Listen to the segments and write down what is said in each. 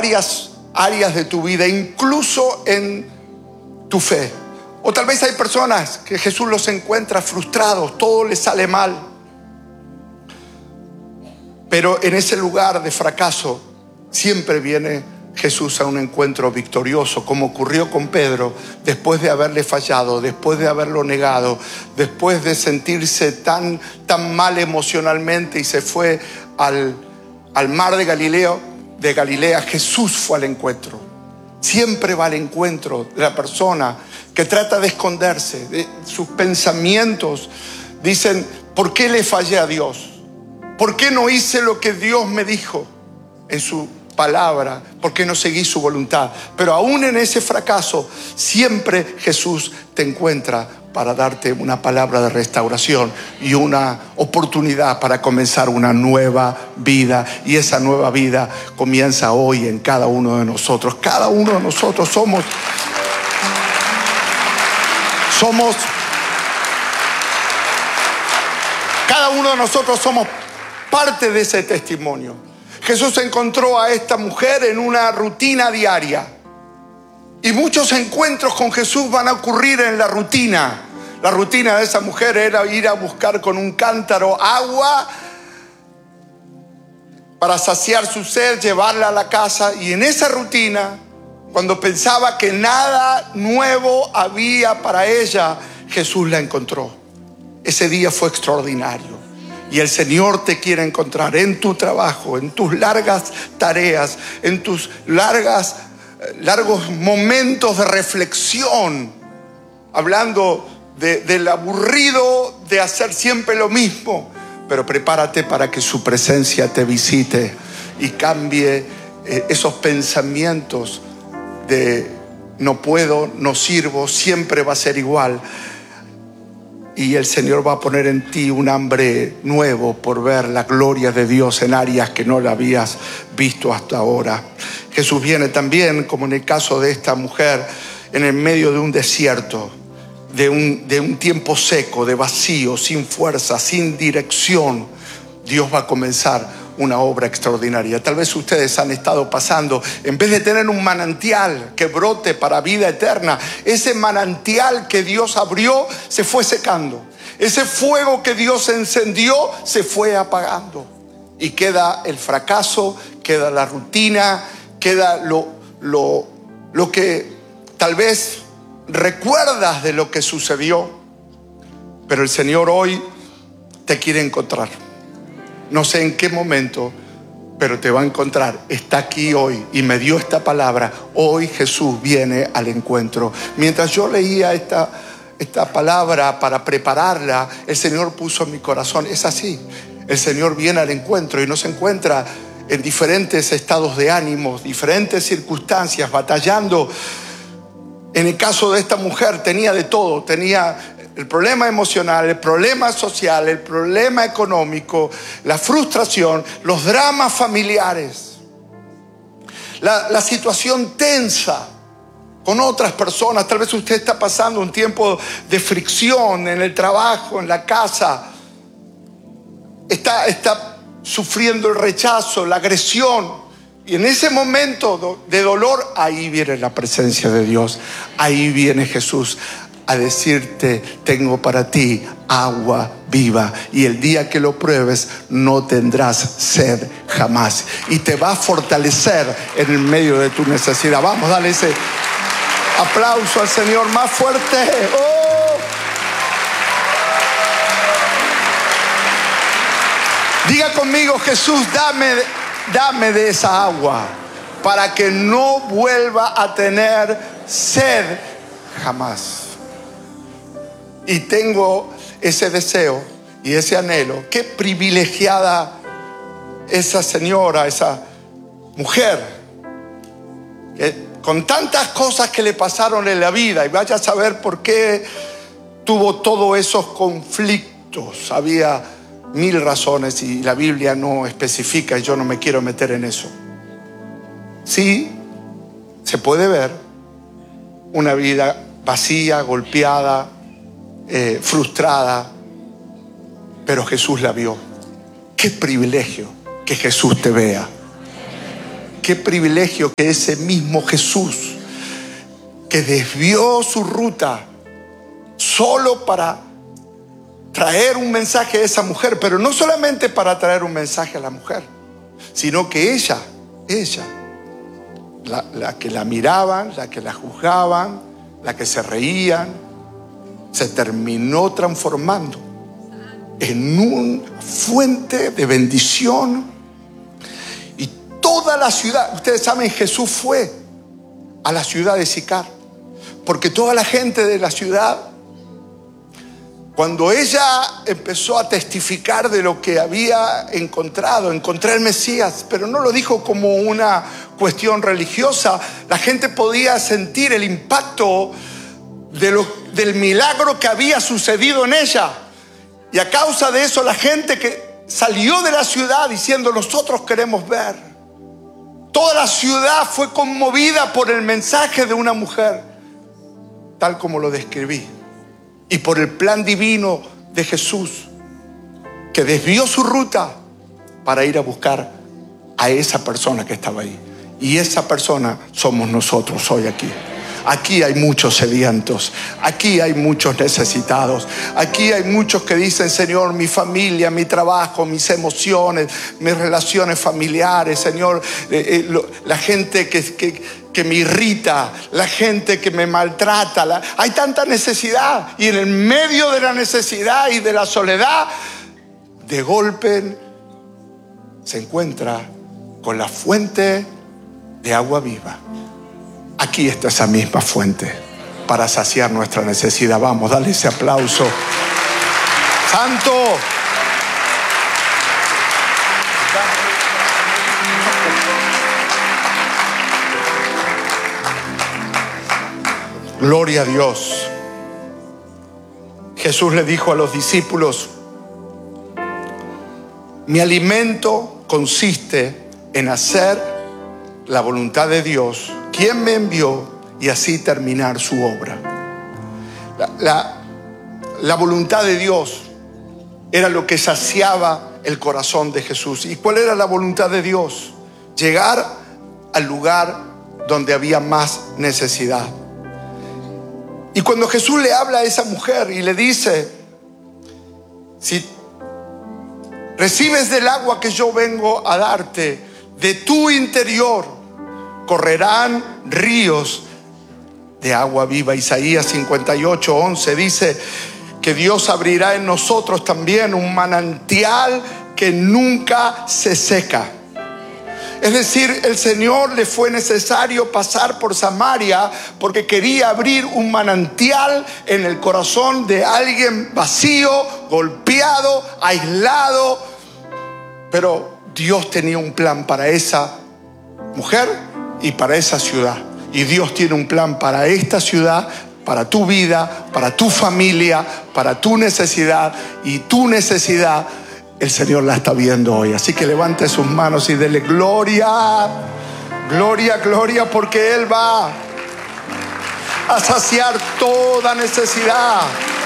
varias áreas de tu vida, incluso en tu fe. O tal vez hay personas que Jesús los encuentra frustrados, todo les sale mal. Pero en ese lugar de fracaso siempre viene Jesús a un encuentro victorioso, como ocurrió con Pedro, después de haberle fallado, después de haberlo negado, después de sentirse tan mal emocionalmente, y se fue al mar de Galilea. Jesús fue al encuentro. Siempre va al encuentro de la persona que trata de esconderse de sus pensamientos. Dicen: ¿por qué le fallé a Dios? ¿Por qué no hice lo que Dios me dijo en su palabra? ¿Por qué no seguí su voluntad? Pero aún en ese fracaso, siempre Jesús te encuentra para darte una palabra de restauración y una oportunidad para comenzar una nueva vida. Y esa nueva vida comienza hoy en cada uno de nosotros. Cada uno de nosotros somos cada uno de nosotros somos parte de ese testimonio. Jesús encontró a esta mujer en una rutina diaria. Y muchos encuentros con Jesús van a ocurrir en la rutina. La rutina de esa mujer era ir a buscar con un cántaro agua para saciar su sed, llevarla a la casa. Y en esa rutina, cuando pensaba que nada nuevo había para ella, Jesús la encontró. Ese día fue extraordinario. Y el Señor te quiere encontrar en tu trabajo, en tus largas tareas, en tus largos momentos de reflexión, hablando del aburrido de hacer siempre lo mismo. Pero prepárate para que su presencia te visite y cambie esos pensamientos de no puedo, no sirvo, siempre va a ser igual. Y el Señor va a poner en ti un hambre nuevo por ver la gloria de Dios en áreas que no la habías visto hasta ahora. Jesús viene también, como en el caso de esta mujer, en el medio de un desierto, de un tiempo seco, de vacío, sin fuerza, sin dirección. Dios va a comenzar una obra extraordinaria. Tal vez ustedes han estado pasando, en vez de tener un manantial que brote para vida eterna, ese manantial que Dios abrió se fue secando. Ese fuego que Dios encendió se fue apagando. Y queda el fracaso, queda la rutina, queda lo que tal vez recuerdas de lo que sucedió. Pero el Señor hoy te quiere encontrar. No sé en qué momento, pero te va a encontrar. Está aquí hoy y me dio esta palabra. Hoy Jesús viene al encuentro. Mientras yo leía esta palabra para prepararla, el Señor puso en mi corazón: es así. El Señor viene al encuentro y nos encuentra en diferentes estados de ánimo, diferentes circunstancias, batallando. En el caso de esta mujer tenía de todo. Tenía el problema emocional, el problema social, el problema económico, la frustración, los dramas familiares, la situación tensa con otras personas. Tal vez usted está pasando un tiempo de fricción en el trabajo, en la casa. Está sufriendo el rechazo, la agresión. Y en ese momento de dolor, ahí viene la presencia de Dios. Ahí viene Jesús a decirte: tengo para ti agua viva, y el día que lo pruebes no tendrás sed jamás. Y te va a fortalecer en el medio de tu necesidad. Vamos, dale ese aplauso al Señor más fuerte. ¡Oh! Diga conmigo: Jesús, dame de esa agua para que no vuelva a tener sed jamás. Y tengo ese deseo y ese anhelo. Qué privilegiada esa señora, esa mujer, con tantas cosas que le pasaron en la vida, y vaya a saber por qué tuvo todos esos conflictos. Había 1000 razones y la Biblia no especifica, y yo no me quiero meter en eso. Sí, se puede ver una vida vacía, golpeada, frustrada, pero Jesús la vio. Qué privilegio que Jesús te vea. qué privilegio que ese mismo Jesús, que desvió su ruta solo para traer un mensaje a esa mujer, pero no solamente para traer un mensaje a la mujer, sino que ella, la que la miraban, la que la juzgaban, la que se reían, se terminó transformando en una fuente de bendición. Y toda la ciudad, ustedes saben, Jesús fue a la ciudad de Sicar, porque toda la gente de la ciudad, cuando ella empezó a testificar de lo que había encontrado, encontré el Mesías, pero no lo dijo como una cuestión religiosa, la gente podía sentir el impacto del milagro que había sucedido en ella. Y a causa de eso, la gente que salió de la ciudad diciendo: nosotros queremos ver. Toda la ciudad fue conmovida por el mensaje de una mujer, tal como lo describí, y por el plan divino de Jesús, que desvió su ruta para ir a buscar a esa persona que estaba ahí. Y esa persona somos nosotros hoy aquí. Aquí hay muchos sedientos, aquí hay muchos necesitados, aquí hay muchos que dicen: Señor, mi familia, mi trabajo, mis emociones, mis relaciones familiares, Señor, la gente que me irrita, la gente que me maltrata, hay tanta necesidad. Y en el medio de la necesidad y de la soledad, de golpe se encuentra con la fuente de agua viva. Aquí está esa misma fuente para saciar nuestra necesidad. Vamos, dale ese aplauso. ¡Santo! Gloria a Dios. Jesús le dijo a los discípulos: mi alimento consiste en hacer la voluntad de Dios, quien me envió, y así terminar su obra. La voluntad de Dios era lo que saciaba el corazón de Jesús. ¿Y cuál era la voluntad de Dios? Llegar al lugar donde había más necesidad. Y cuando Jesús le habla a esa mujer y le dice: si recibes del agua que yo vengo a darte, de tu interior correrán ríos de agua viva. Isaías 58:11 dice que Dios abrirá en nosotros también un manantial que nunca se seca. Es decir, el Señor le fue necesario pasar por Samaria porque quería abrir un manantial en el corazón de alguien vacío, golpeado, aislado. Pero Dios tenía un plan para esa mujer y para esa ciudad. Y Dios tiene un plan para esta ciudad, para tu vida, para tu familia, para tu necesidad. Y tu necesidad el Señor la está viendo hoy. Así que levante sus manos y dele gloria, gloria, gloria, porque Él va a saciar toda necesidad.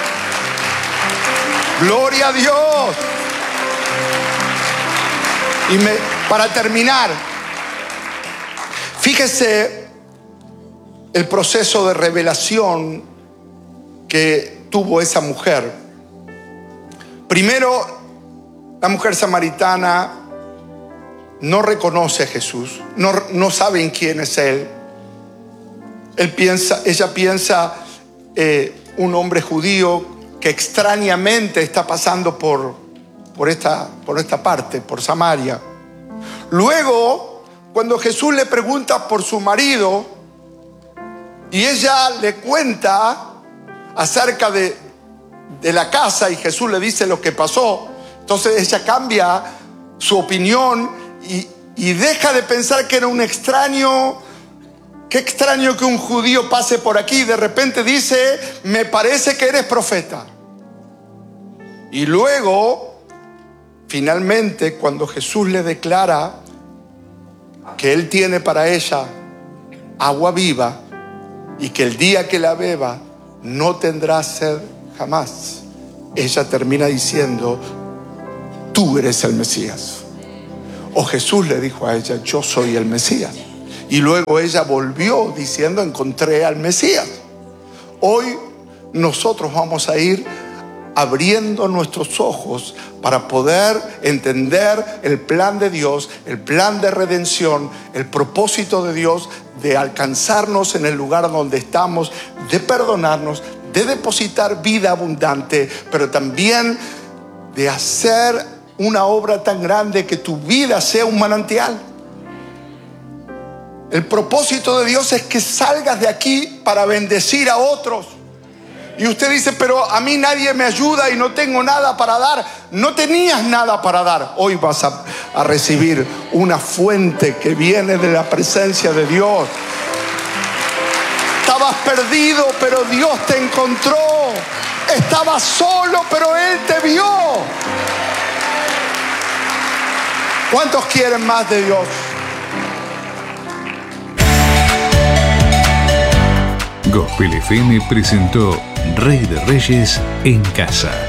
Gloria a Dios. Y para terminar, fíjese el proceso de revelación que tuvo esa mujer. Primero, la mujer samaritana no reconoce a Jesús, no saben quién es Él. Ella piensa un hombre judío que extrañamente está pasando por esta parte, por Samaria. Luego, cuando Jesús le pregunta por su marido y ella le cuenta acerca de la casa y Jesús le dice lo que pasó, entonces ella cambia su opinión y deja de pensar que era un extraño. Qué extraño que un judío pase por aquí y de repente dice: me parece que eres profeta. Y luego, finalmente, cuando Jesús le declara que Él tiene para ella agua viva y que el día que la beba no tendrá sed jamás, ella termina diciendo: tú eres el Mesías. O Jesús le dijo a ella, yo soy el Mesías. Y luego ella volvió diciendo, encontré al Mesías. Hoy nosotros vamos a ir abriendo nuestros ojos para poder entender el plan de Dios, el plan de redención, el propósito de Dios de alcanzarnos en el lugar donde estamos, de perdonarnos, de depositar vida abundante, pero también de hacer una obra tan grande que tu vida sea un manantial. El propósito de Dios es que salgas de aquí para bendecir a otros. Y usted dice, pero a mí nadie me ayuda y no tengo nada para dar. No tenías nada para dar. Hoy vas a recibir una fuente que viene de la presencia de Dios. Estabas perdido, pero Dios te encontró. Estabas solo, pero Él te vio. ¿Cuántos quieren más de Dios? Gospel FM presentó Rey de Reyes en Casa.